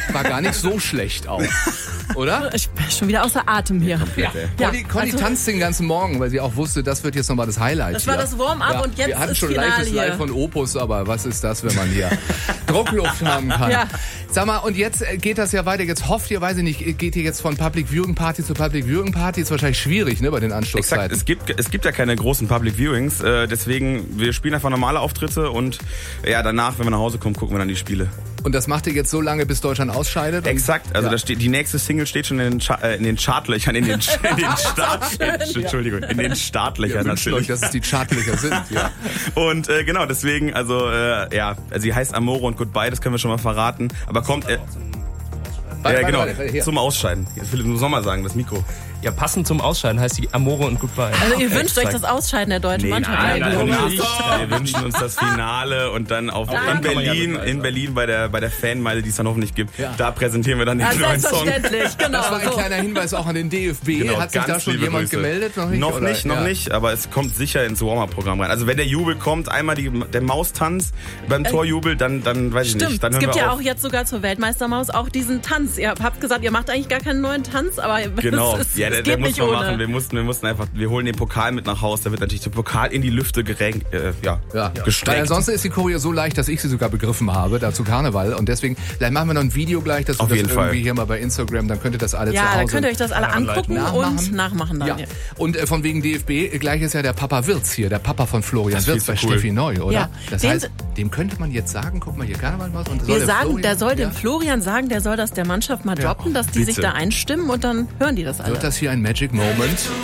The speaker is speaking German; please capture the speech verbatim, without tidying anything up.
war gar nicht so schlecht auch, oder? Ich bin schon wieder außer Atem hier. Ja. Ja. Conny, Conny Also- tanzt den ganzen Morgen, weil sie auch wusste, das wird jetzt nochmal das Highlight Das hier. war das Warm-up Ja, und jetzt wir hatten ist schon Finale Live ist hier. Live von Opus, aber was ist das, wenn man hier Druckluft haben kann? Ja. Sag mal, und jetzt geht das ja weiter. Jetzt hofft ihr, weiß ich nicht, geht ihr jetzt von Public Viewing Party zu Public Viewing Party? Ist wahrscheinlich schwierig, ne, bei den Anstoßzeiten. Exakt, es gibt, es gibt ja keine großen Public Viewings, äh, deswegen, wir spielen einfach normale Auftritte und ja, danach, wenn wir nach Hause kommen, gucken wir dann die Spiele. Und das macht ihr jetzt so lange, bis Deutschland ausscheidet? Exakt, also ja. da steht, die nächste Single steht schon in den, Cha- äh, in den Chartlöchern, in den, in den Start, Entschuldigung, in den Startlöchern Wir wünschen euch, natürlich. dass es die Chartlöcher sind. Ja. Und äh, genau, deswegen, also äh, ja, also sie heißt Amore und Goodbye, das können wir schon mal verraten, aber kommt, äh, Warte, ja, genau, warte, warte, hier. zum Ausscheiden. Jetzt will ich nur Sommer sagen, das Mikro. Ja, passend zum Ausscheiden heißt die Amore und Goodbye. Also ihr wünscht Exakt. euch das Ausscheiden der deutschen Mannschaft. nein, eigentlich, nein, oder? nicht. Wir wünschen uns das Finale und dann auf Nein. in Kann man ja Berlin, dabei in sein. Berlin bei der bei der Fanmeile, die es dann hoffentlich gibt. Ja. Da präsentieren wir dann den Ja, neuen Song. selbstverständlich, genau. Das war ein so. kleiner Hinweis auch an den D F B. Genau, Hat sich ganz da schon liebe jemand Grüße. gemeldet? Noch nicht, Noch oder? nicht, noch Ja. nicht, aber es kommt sicher ins Warm-Up-Programm rein. Also wenn der Jubel kommt, einmal die, der Maustanz beim Torjubel, dann, dann weiß ich Stimmt, nicht. Dann es hören gibt wir ja auf. auch jetzt sogar zur Weltmeistermaus auch diesen Tanz. Ihr habt gesagt, ihr macht eigentlich gar keinen neuen Tanz, aber Genau, es, ist, ja, es der, geht der muss nicht man ohne. machen. Wir mussten, wir mussten einfach, wir holen den Pokal mit nach Haus. Da wird natürlich der Pokal in die Lüfte gerenkt, äh, ja, Ja. Weil gestreckt. ansonsten ist die Choreo so leicht, dass ich sie sogar begriffen habe, dazu Karneval. Und deswegen, vielleicht machen wir noch ein Video gleich, dass wir Auf das jeden irgendwie Fall. hier mal bei Instagram, dann könnt ihr das alle zu Ja, Hause da könnt ihr euch das alle angucken nachmachen. und nachmachen dann. Ja. Ja. Und äh, von wegen D F B, gleich ist ja der Papa Wirtz hier, der Papa von Florian Das ist Wirtz viel bei zu cool. Steffi Neu, oder? Ja. Das Den- heißt, dem könnte man jetzt sagen, guck mal hier, Karneval was und soll Wir der sagen, Florian, der soll dem ja, Florian sagen, der soll das der Mannschaft mal droppen, dass die sich bitte. da einstimmen und dann hören die das alle. Wird das hier ein Magic Moment?